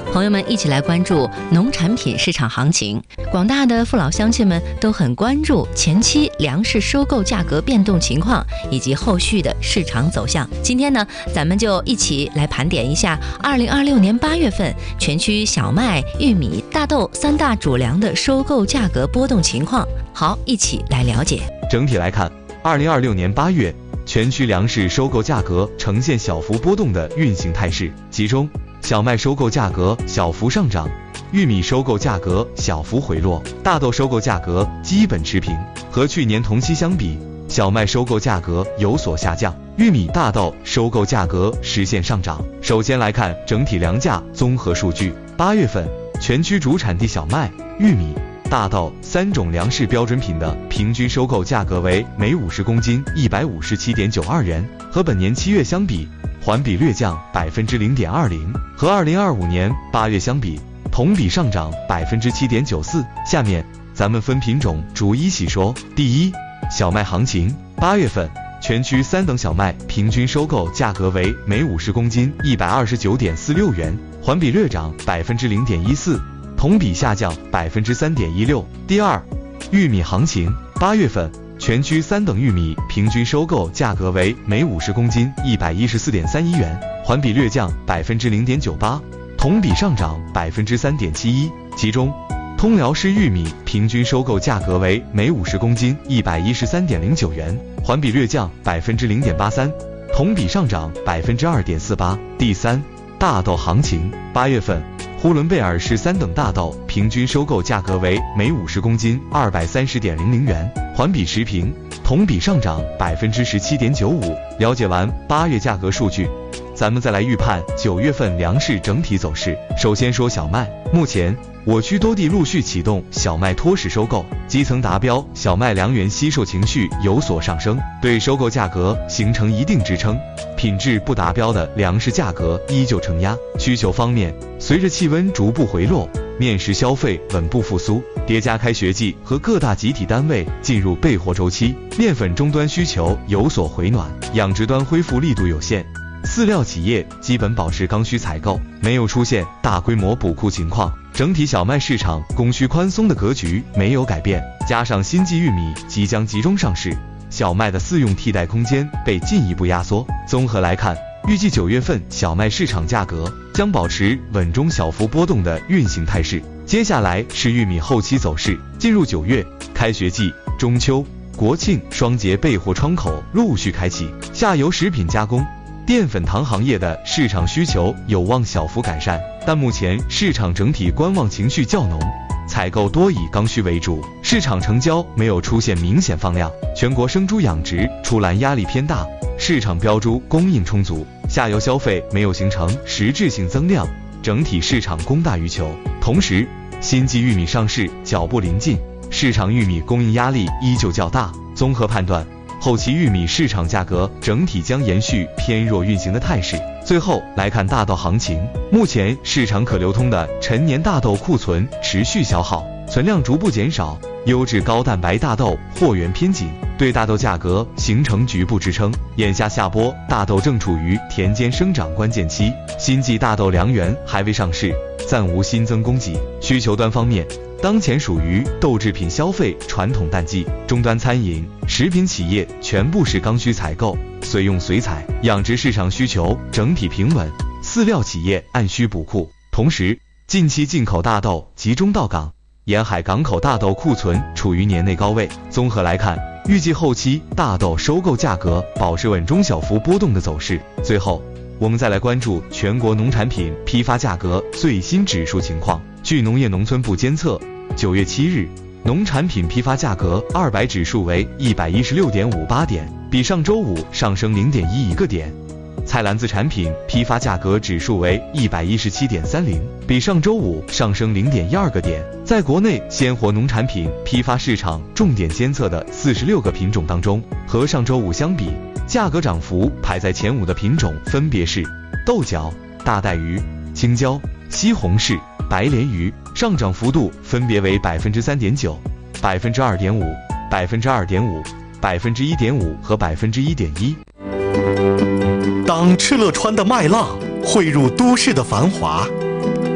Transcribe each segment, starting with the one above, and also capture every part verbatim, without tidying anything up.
朋友们一起来关注农产品市场行情。广大的父老乡亲们都很关注前期粮食收购价格变动情况以及后续的市场走向。今天呢，咱们就一起来盘点一下二零二六年八月份全区小麦、玉米、大豆三大主粮的收购价格波动情况。好，一起来了解。 整体来看，二零二六年八月全区粮食收购价格呈现小幅波动的运行态势，其中小麦收购价格小幅上涨，玉米收购价格小幅回落，大豆收购价格基本持平。和去年同期相比，小麦收购价格有所下降，玉米、大豆收购价格实现上涨。首先来看整体粮价综合数据，八月份全区主产地小麦、玉米、大豆三种粮食标准品的平均收购价格为每五十公斤一百五十七点九二元，和本年七月相比，环比略降百分之零点二零，和二零二五年八月相比，同比上涨百分之七点九四。下面咱们分品种逐一细说。第一，小麦行情，八月份全区三等小麦平均收购价格为每五十公斤一百二十九点四六元，环比略涨百分之零点一四。同比下降百分之三点一六。第二，玉米行情，八月份全区三等玉米平均收购价格为每五十公斤一百一十四点三一元，环比略降百分之零点九八，同比上涨百分之三点七一。其中，通辽市玉米平均收购价格为每五十公斤一百一十三点零九元，环比略降百分之零点八三，同比上涨百分之二点四八。第三，大豆行情，八月份呼伦贝尔市三等大豆平均收购价格为每五十公斤二百三十点零零元，环比持平，同比上涨百分之十七点九五。了解完八月价格数据，咱们再来预判九月份粮食整体走势。首先说小麦，目前我区多地陆续启动小麦脱实收购，基层达标小麦粮源惜售情绪有所上升，对收购价格形成一定支撑。品质不达标的粮食价格依旧承压。需求方面，随着气温逐步回落，面食消费稳步复苏，叠加开学季和各大集体单位进入备货周期，面粉终端需求有所回暖，养殖端恢复力度有限。饲料企业基本保持刚需采购，没有出现大规模补库情况，整体小麦市场供需宽松的格局没有改变。加上新季玉米即将集中上市，小麦的四用替代空间被进一步压缩。综合来看，预计九月份小麦市场价格将保持稳中小幅波动的运行态势。接下来是玉米后期走势，进入九月，开学季、中秋、国庆双节备货窗口陆续开启，下游食品加工、淀粉糖行业的市场需求有望小幅改善，但目前市场整体观望情绪较浓，采购多以刚需为主，市场成交没有出现明显放量。全国生猪养殖出栏压力偏大，市场标猪供应充足，下游消费没有形成实质性增量，整体市场供大于求。同时，新季玉米上市脚步临近，市场玉米供应压力依旧较大。综合判断，后期玉米市场价格整体将延续偏弱运行的态势。最后来看大豆行情，目前市场可流通的陈年大豆库存持续消耗，存量逐步减少，优质高蛋白大豆货源偏紧，对大豆价格形成局部支撑。眼下下播大豆正处于田间生长关键期，新季大豆粮源还未上市，暂无新增供给。需求端方面，当前属于豆制品消费传统淡季，终端餐饮、食品企业全部是刚需采购，随用随采，养殖市场需求整体平稳，饲料企业按需补库。同时，近期进口大豆集中到港，沿海港口大豆库存处于年内高位。综合来看，预计后期大豆收购价格保持稳中小幅波动的走势。最后，我们再来关注全国农产品批发价格最新指数情况。据农业农村部监测，九月七日，农产品批发价格二百指数为一百一十六点五八点，比上周五上升零点一一个点。菜篮子产品批发价格指数为一百一十七点三零，比上周五上升零点一二个点。在国内鲜活农产品批发市场重点监测的四十六个品种当中，和上周五相比，价格涨幅排在前五的品种分别是豆角、大带鱼、青椒、西红柿、白鲢鱼，上涨幅度分别为百分之三点九、百分之二点五、百分之二点五、百分之一点五和百分之一点一。 当敕勒川的麦浪汇入都市的繁华，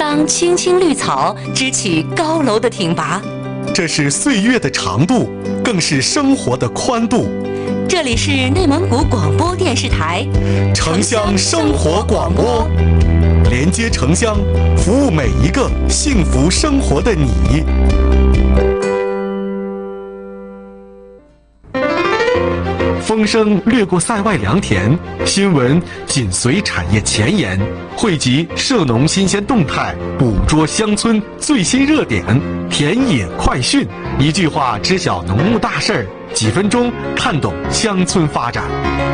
当青青绿草支起高楼的挺拔。 这是岁月的长度，更是生活的宽度。 这里是内蒙古广播电视台城乡生活广播，连接城乡，服务每一个幸福生活的你。风声掠过塞外良田，新闻紧随产业前沿，汇集涉农新鲜动态，捕捉乡村最新热点，田野快讯，一句话知晓农牧大事儿，几分钟看懂乡村发展。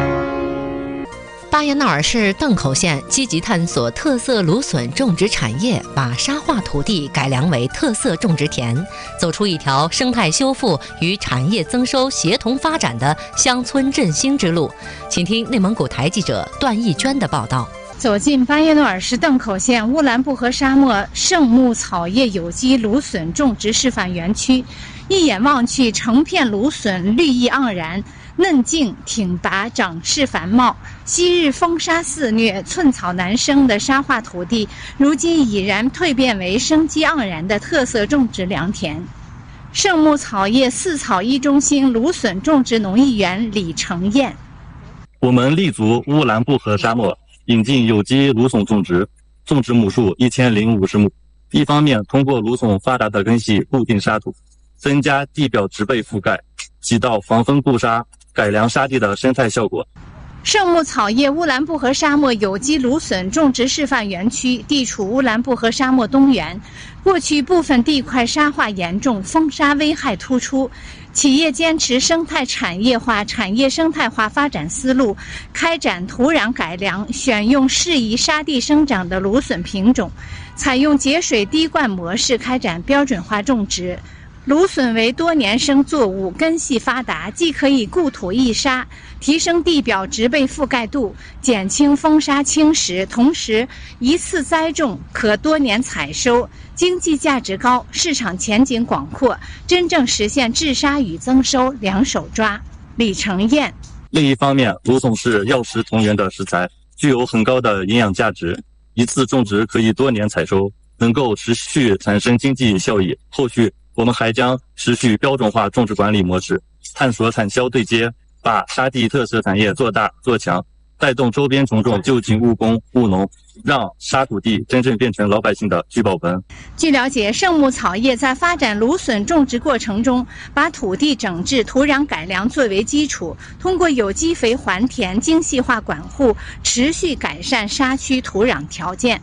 巴彦淖尔市邓口县积极探索特色芦笋种植产业，把沙化土地改良为特色种植田，走出一条生态修复与产业增收协同发展的乡村振兴之路。请听内蒙古台记者段艺娟的报道。 走进巴彦淖尔市邓口县乌兰布和沙漠圣木草叶有机芦笋种植示范园区，一眼望去，成片芦笋绿意盎然，嫩茎挺拔，长势繁茂。昔日风沙肆虐、寸草难生的沙化土地，如今已然蜕变为生机盎然的特色种植良田。圣木草叶四草一中心芦笋种植农艺园李成燕： 我们立足乌兰布和沙漠，引进有机芦笋种植，种植亩数一千零五十亩。一方面，通过芦笋发达的根系固定沙土，增加地表植被覆盖，起到防风固沙、改良沙地的生态效果。 圣木草叶乌兰布和沙漠有机芦笋种植示范园区地处乌兰布和沙漠东缘，过去部分地块沙化严重，风沙危害突出。企业坚持生态产业化、产业生态化发展思路，开展土壤改良，选用适宜沙地生长的芦笋品种，采用节水滴灌模式开展标准化种植。芦笋为多年生作物，根系发达，既可以固土抑沙，提升地表植被覆盖度，减轻风沙侵蚀，同时一次栽种可多年采收，经济价值高，市场前景广阔，真正实现治沙与增收两手抓。李成燕： 另一方面，芦笋是药食同源的食材，具有很高的营养价值，一次种植可以多年采收，能够持续产生经济效益。后续我们还将持续标准化种植管理模式，探索产销对接，把沙地特色产业做大做强，带动周边群众就近务工务农，让沙土地真正变成老百姓的聚宝盆。 据了解，圣木草叶在发展芦笋种植过程中，把土地整治、土壤改良作为基础，通过有机肥还田、精细化管护，持续改善沙区土壤条件。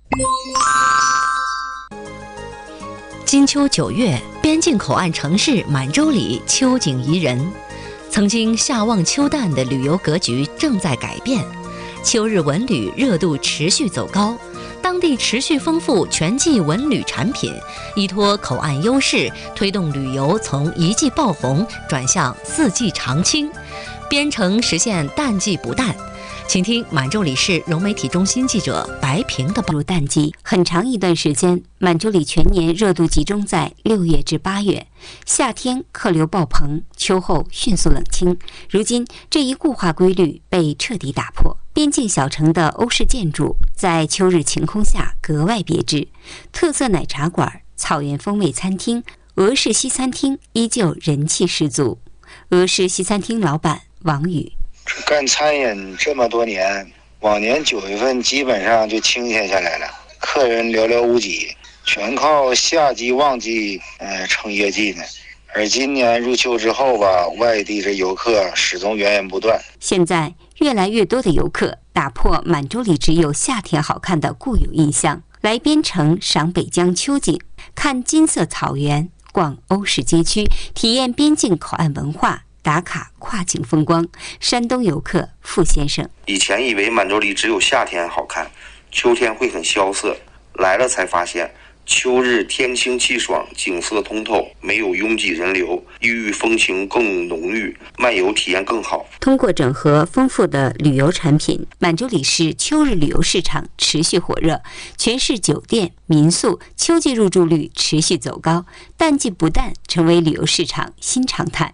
金秋九月，边境口岸城市满洲里秋景宜人。曾经夏望秋淡的旅游格局正在改变，秋日文旅热度持续走高，当地持续丰富全季文旅产品，依托口岸优势，推动旅游从一季爆红转向四季常青，边城实现淡季不淡。请听满洲里市融媒体中心记者白平的报道。 入淡季，很长一段时间，满洲里全年热度集中在六月至八月，夏天客流爆棚，秋后迅速冷清。如今，这一固化规律被彻底打破。边境小城的欧式建筑在秋日晴空下格外别致，特色奶茶馆、草原风味餐厅、俄式西餐厅依旧人气十足。俄式西餐厅老板王宇： 干餐饮这么多年，往年九月份基本上就清闲下来了，客人寥寥无几，全靠夏季旺季呃撑业绩呢。而今年入秋之后吧，外地的游客始终源源不断。 现在越来越多的游客打破满洲里只有夏天好看的固有印象，来边城赏北疆秋景，看金色草原，逛欧式街区，体验边境口岸文化，打卡跨境风光。山东游客傅先生： 以前以为满洲里只有夏天好看，秋天会很萧瑟，来了才发现秋日天清气爽，景色通透，没有拥挤人流，异域风情更浓郁，漫游体验更好。 通过整合丰富的旅游产品，满洲里市秋日旅游市场持续火热，全市酒店、民宿秋季入住率持续走高，淡季不淡成为旅游市场新常态。